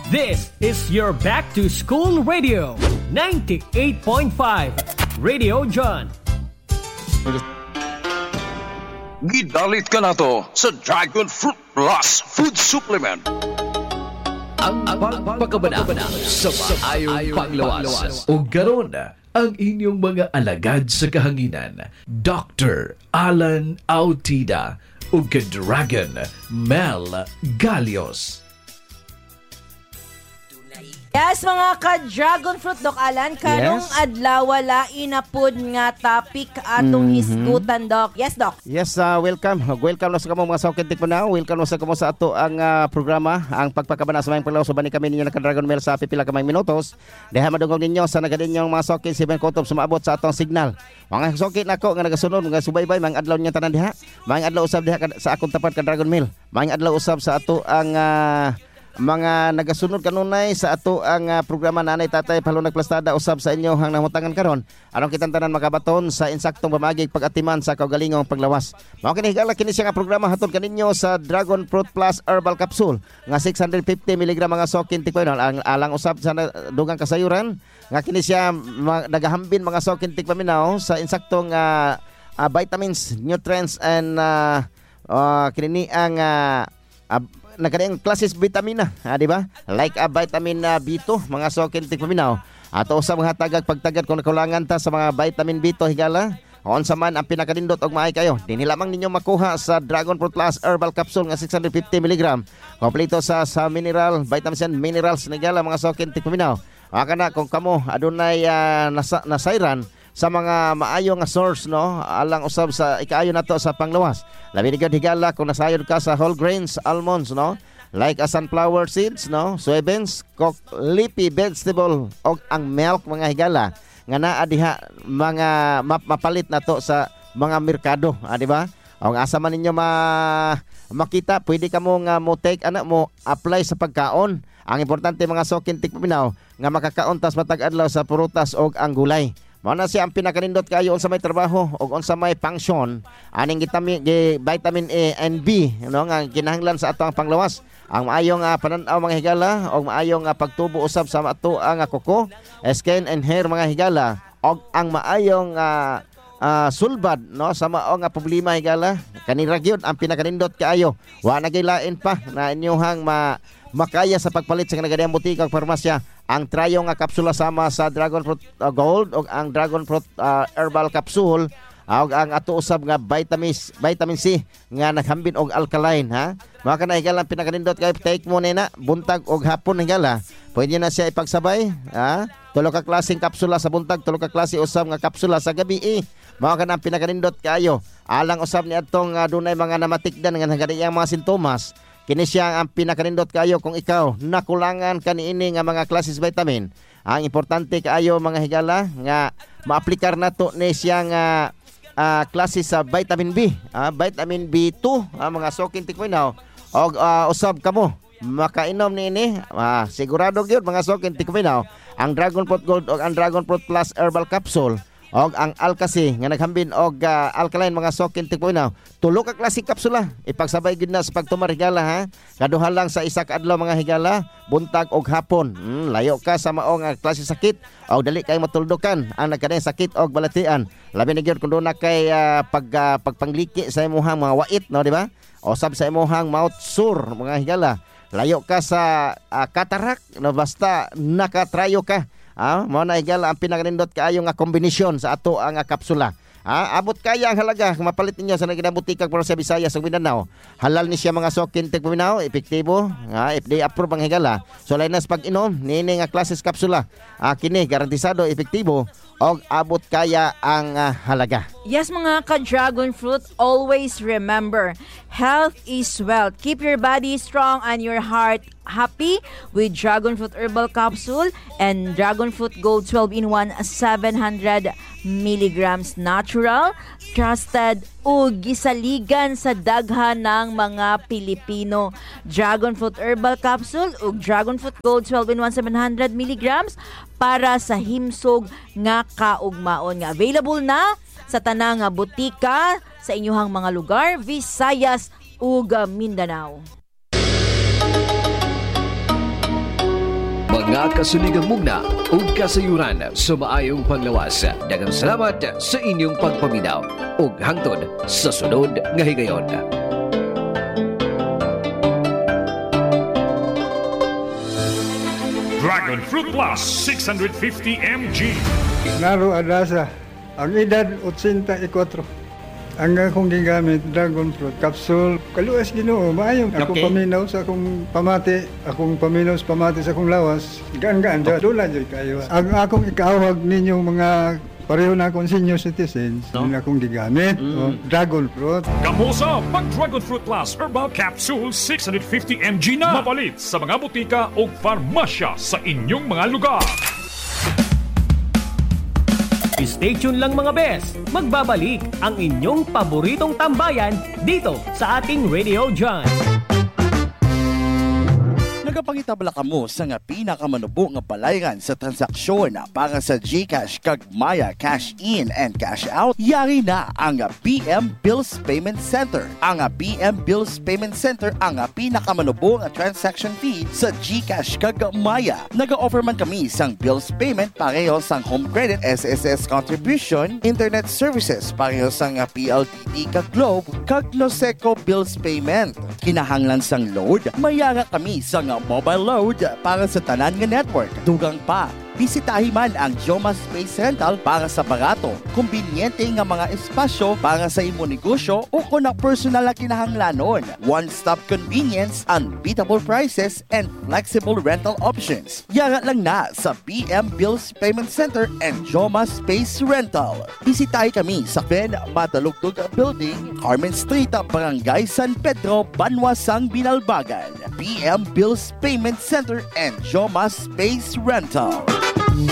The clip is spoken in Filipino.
This is your back to school radio, 98.5 Radio John. Gidalit ka na to sa Dragon Fruit Plus Food Supplement. Ang pagpapakabana sa maayong panglawas. O garon ang inyong mga alagad sa kahanginan, Dr. Alan Autida o Dragon Mel Galios. Yes, mga ka-Dragon Fruit, Doc Alan, karong adlaw wala inapod nga topic atong hisgutan, Doc. Yes, Doc. Yes, welcome. Welcome na sa kamo mga saukintik mo na. Welcome na sa kamo sa ato ang programa, ang pagpakabana sa mayang paglaw. So bani kami ninyo na ka-Dragon Mail sa pipila ka mayang minutos. Deha madungog ninyo sa nagadinyong mga saukin, 7 kutob sumaabot sa atong signal. Mga saukin nako nga nagasunod, mga subaybay, mga adlaw niya tanan diha. Mga adlaw usab diha sa akong tapat ka-Dragon Mail. Mga adlaw usab sa ato ang mga nagasunod kanunay sa ato ang programa Nanay Tatay Palunag Plastada usab sa inyo hang namutangan karon aron kitang tanan makabaton sa insaktong pamagig pag-atiman sa kaugalingong paglawas. Mao kini higala kini siya nga programa hatod kaninyo sa Dragon Fruit Plus Herbal Capsule nga 650 mg mga sokin tikpainol ang alang usab sa dugang kasayuran nga kini siya nagahambin mga sokin tikpaminaw sa insaktong vitamins, nutrients and kini ang nagkadaang klases vitamina, di ba? Like vitamin B2, mga sokin tikpaminaw. Ato usab mga tagag pagtagad kung nakulangan ta sa mga vitamin B2 higala. On sa man ang pinakadindot og maay kayo. Dinhi lamang ninyo makuha sa Dragon Fruit Plus Herbal Capsule nga 650 mg. Kompleto sa mineral, vitamins and minerals higala mga sokin tikpaminaw. Kana kung kamo adunay nasayran sa mga maayo nga source no alang usab sa ikaayo nato sa panglawas. Labi ni higala kung nasayod ka sa whole grains, almonds no, like sunflower seeds no, soybeans, leafy vegetable og ang milk mga higala nga naa diha mga mapalit nato sa mga merkado, di ba? Og asa man ninyo makita, pwede ka mo nga mo take mo apply sa pagkaon. Ang importante mga sokin tikpaminaw nga makakaon tas matag adlaw sa prutas og ang gulay. Mao na siya ang pinakanindot kayo unsa may trabaho o unsa may function aning vitamin A and B no nga kinahanglan sa ato ang panglawas. Ang maayong pananaw mga higala o maayong pagtubo usab sa ato ang kuko, skin and hair mga higala o ang maayong sulbad no sa mao nga problema higala kanira gyud ang pinakanindot kaayo. Wa na gilain pa na inyohang makaya sa pagpalit sa nagadayang butika o farmasya ang trayo nga kapsula sama sa Dragon Fruit Gold o ang Dragon Fruit Herbal Capsule o ang ato usab nga vitamin C nga naghambin og alkaline ha. Mao kana higala pinakanindot kay take mo na buntag og hapon higala. Pwede na siya ipagsabay ha. Tulo ka klaseng kapsula sa buntag, tulo ka klase usab nga kapsula sa gabi. Mao kana ang pinakanindot kayo. Alang usab ni atong dunay mga namatikdan nga nagadayang mga sintomas. Kini siya ang pinakanindot kayo kung ikaw nakulangan kaniini nga mga klases vitamin. Ang importante kaayo mga higala nga maaplikar nato ni siya nga klase sa vitamin B, vitamin B2, mga sokin tikminaw. Og usab kamo makainom niini, sigurado gyud mga sokin tikminaw ang Dragon Fruit Gold o ang Dragon Fruit Plus Herbal Capsule. Og ang Alkasi nga naghambin og alkaline mga sokin tikminaw. Tulo ka klase kapsula ipagsabay gid na sa pagtumar higala ha. Kaduha lang sa isa ka adlaw mga higala, buntag og hapon. Layo ka sa mao nga klase sakit og dali kay matuldukan ang nagkadayang sakit og balatian. Labi na gyud kun doon na kay pagpangliki sa imong mga wait no di ba? O sab sa imong mouth sore mga higala. Layo ka sa katarak no basta nakatrayo ka. Mao na higala ang pinakanindot kaayo nga kombinasyon sa ato ang kapsula. Abot kaya ang halaga kung mapalit ninyo sa naginabutikag para sa Visayas ug Mindanao. Halal ni siya mga sokin tikpaminaw, epektibo, FDA approve ang higala. So lain na sa pag-inom nini nga klases kapsula. Kini garantisado epektibo og abot kaya ang halaga. Yes, mga ka-Dragon Fruit, always remember, health is wealth. Keep your body strong and your heart happy with Dragon Fruit Herbal Capsule and Dragon Fruit Gold 12-in-1 700 milligrams natural, trusted ug gisaligan sa daghan ng mga Pilipino. Dragon Fruit Herbal Capsule ug Dragon Fruit Gold 12-in-1 700 milligrams para sa himsog nga kaugmaon nga available na sa tanang butika sa inyong mga lugar, Visayas ug Mindanao. nakasuligang mugna ug kasayuran sa maayong panglawas. Daghang salamat sa inyong pagpaminaw ug hangtod sa sunod nga higayon. Dragon Fruit Plus 650 mg. Naro Adasa, ang edad 84. Ang akong gigamit, Dragon Fruit Capsule. Kaluas Ginoo, maayong akong paminaw sa akong pamati, sa pamati sa akong lawas. Gaan-gaan, dula dyan kayo. Ang akong ikawag ninyong mga pareho na akong senior citizens, yun akong gigamit, Dragon Fruit. Kamusa, pag Dragon Fruit Plus Herbal Capsule 650 mg na. Mapalit sa mga butika o farmasya sa inyong mga lugar. Stay tuned lang mga bes. Magbabalik ang inyong paboritong tambayan dito sa ating Radio John. Nagapangitabla ka mo sa nga pinakamanubo nga balayran sa transaksyon para sa GCash kag Maya Cash In and Cash Out. Yari na ang BM Bills Payment Center. Ang BM Bills Payment Center ang pinakamanubo nga transaction fee sa GCash kag Maya. Naga-offer man kami sang bills payment pareho sang home credit, SSS contribution, internet services pareho sang PLDT kag Globe kag Noseco bills payment. Kinahanglan sang load, mayara kami sang mobile load para sa tanan nga network. Dugang pa, bisitahin man ang Joma Space Rental para sa barato, kumbinyente nga mga espasyo para sa imo negosyo o kung na personal na kinahanglanon. One-stop convenience, unbeatable prices, and flexible rental options. Yara lang na sa BM Bills Payment Center and Joma Space Rental. Bisitahin kami sa Ben Matalugtog Building, Carmen Street, Barangay San Pedro, Banwasang, Binalbagan. BM Bills Payment Center and Joma Space Rental.